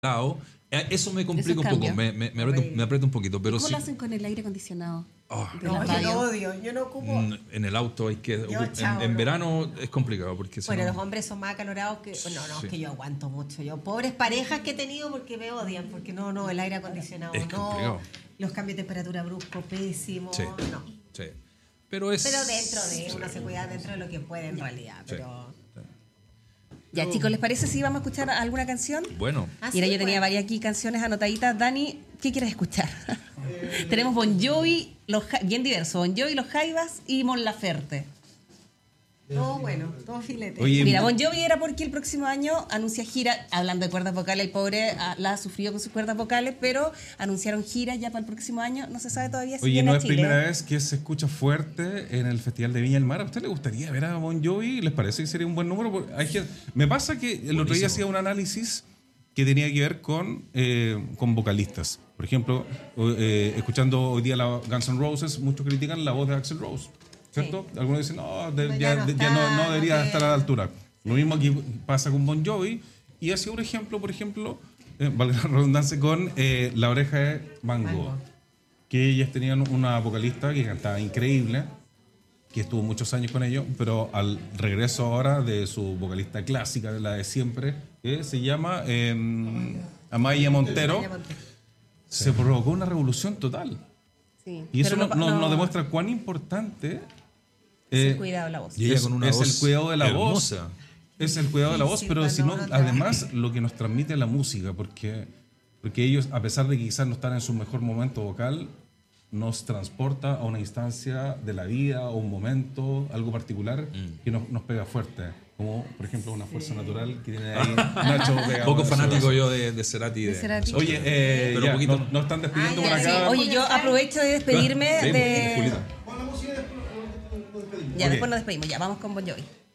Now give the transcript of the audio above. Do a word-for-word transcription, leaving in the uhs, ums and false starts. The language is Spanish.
lado. Eh, Eso me complica Esos un poco, cambios. me, me, me, aprieta, me aprieta un poquito, pero ¿Cómo sí. lo hacen con el aire acondicionado? Oh, de No, la yo radio? lo odio, yo no ocupo. mm, en el auto hay que. Yo, ocu- chao, en, en no. verano es complicado porque si Bueno, no- los hombres son más acalorados que... Bueno, no, Sí. es que yo aguanto mucho. Yo, pobres parejas que he tenido porque me odian, porque no, no, el aire acondicionado Es no, complicado. los cambios de temperatura brusco, pésimo, Sí, no. sí. Pero es. Pero dentro de, sí. uno se cuida dentro de lo que puede en realidad, Sí. pero... Ya, chicos, ¿les parece si vamos a escuchar alguna canción? Bueno, Ah, Mira, sí, yo tenía pues. varias aquí canciones anotaditas. Dani, ¿qué quieres escuchar? Tenemos Bon Jovi, los, Ja- bien diverso, Bon Jovi, Los Jaivas y Mon Laferte. Todo bueno, todo filete. Oye, Mira, Bon Jovi era porque el próximo año anuncia gira, hablando de cuerdas vocales, el pobre ah, la ha sufrido con sus cuerdas vocales, pero anunciaron gira ya para el próximo año, no se sabe todavía si Oye, viene no a es Chile. primera vez que se escucha fuerte en el Festival de Viña del Mar. ¿A usted le gustaría ver a Bon Jovi? ¿Les parece que sería un buen número? Porque hay gente- Me pasa que el otro día Buenísimo. hacía un análisis que tenía que ver con, eh, con vocalistas. Por ejemplo, eh, escuchando hoy día la Guns N' Roses, muchos critican la voz de Axl Rose, ¿cierto? Algunos dicen, no, de- Pues ya, ya no de- ya está, no, no debería no estar a la altura. Lo mismo aquí pasa con Bon Jovi. Y hacía un ejemplo, por ejemplo, eh, valga la redundancia, con eh, La Oreja de Van Gogh. Van Gogh. Que ellas tenían una vocalista que cantaba increíble, que estuvo muchos años con ellos, pero al regreso ahora de su vocalista clásica, la de siempre, que se llama eh, Amaya Montero, Vaya Montero. se provocó una revolución total. Sí, Y eso pero nos no- no, no- nos demuestra cuán importante es eh, el cuidado de la voz. y ella es- con una es voz el cuidado de la voz. hermosa. Es el cuidado de la voz, Sí, pero cuando si no, uno trabaja. además lo que nos transmite la música, porque, porque ellos, a pesar de que quizás no están en su mejor momento vocal, nos transporta a una instancia de la vida o un momento, algo particular, Mm. que nos, nos pega fuerte. Como, por ejemplo, una fuerza natural que tiene ahí Nacho Vega. Poco fanático yo de, de Cerati. De Cerati. Oye, eh, Pero ya, poquito nos, nos están despidiendo Ah, por ya, Sí, acá. oye, yo aprovecho de despedirme Sí, de... Julita. Ya, Ok. después nos despedimos. Ya, vamos con Bon Jovi.